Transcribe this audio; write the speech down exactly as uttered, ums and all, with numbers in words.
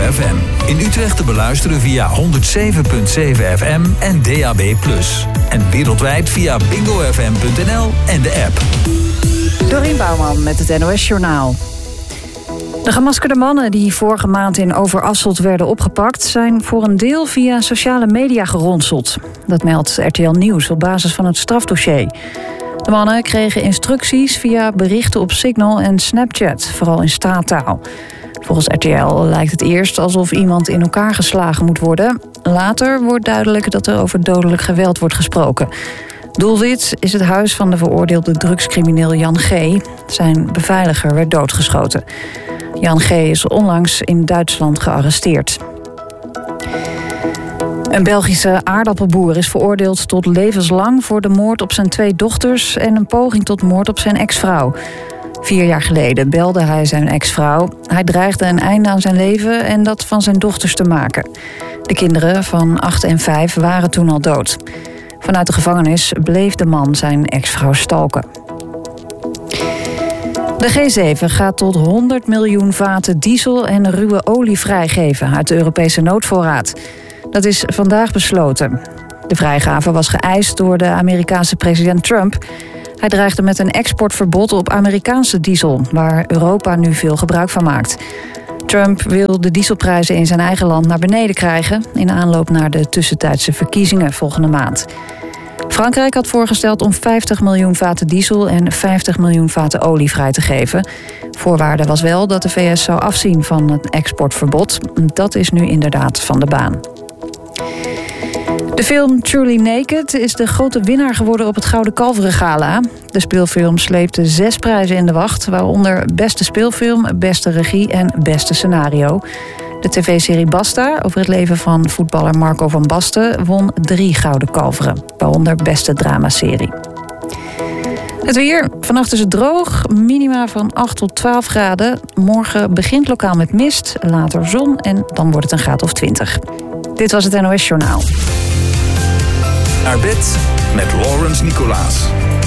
F M. In Utrecht te beluisteren via honderd zeven komma zeven F M en D A B plus. En wereldwijd via bingo f m punt n l en de app. Dorien Bouwman met het N O S Journaal. De gemaskerde mannen die vorige maand in Overasselt werden opgepakt zijn voor een deel via sociale media geronseld. Dat meldt R T L Nieuws op basis van het strafdossier. De mannen kregen instructies via berichten op Signal en Snapchat, vooral in straattaal. Volgens R T L lijkt het eerst alsof iemand in elkaar geslagen moet worden. Later wordt duidelijk dat er over dodelijk geweld wordt gesproken. Doelwit is het huis van de veroordeelde drugscrimineel Jan G. Zijn beveiliger werd doodgeschoten. Jan G. is onlangs in Duitsland gearresteerd. Een Belgische aardappelboer is veroordeeld tot levenslang voor de moord op zijn twee dochters en een poging tot moord op zijn ex-vrouw. Vier jaar geleden belde hij zijn ex-vrouw. Hij dreigde een einde aan zijn leven en dat van zijn dochters te maken. De kinderen van acht en vijf waren toen al dood. Vanuit de gevangenis bleef de man zijn ex-vrouw stalken. De G zeven gaat tot honderd miljoen vaten diesel en ruwe olie vrijgeven uit de Europese noodvoorraad. Dat is vandaag besloten. De vrijgave was geëist door de Amerikaanse president Trump. Hij dreigde met een exportverbod op Amerikaanse diesel, waar Europa nu veel gebruik van maakt. Trump wil de dieselprijzen in zijn eigen land naar beneden krijgen in aanloop naar de tussentijdse verkiezingen volgende maand. Frankrijk had voorgesteld om vijftig miljoen vaten diesel en vijftig miljoen vaten olie vrij te geven. Voorwaarde was wel dat de V S zou afzien van het exportverbod. Dat is nu inderdaad van de baan. De film Truly Naked is de grote winnaar geworden op het Gouden Kalveren Gala. De speelfilm sleepte zes prijzen in de wacht, waaronder beste speelfilm, beste regie en beste scenario. De tv-serie Basta over het leven van voetballer Marco van Basten won drie Gouden Kalveren, waaronder beste dramaserie. Het weer. Vannacht is het droog, minima van acht tot twaalf graden. Morgen begint lokaal met mist, later zon en dan wordt het een graad of twintig. Dit was het N O S Journaal. Naar bed met Lawrence Nicolaas.